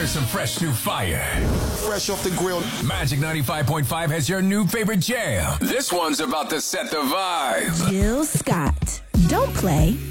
some fresh new fire. Fresh off the grill. Magic 95.5 has your new favorite jam. This one's about to set the vibe. Jill Scott. Don't play,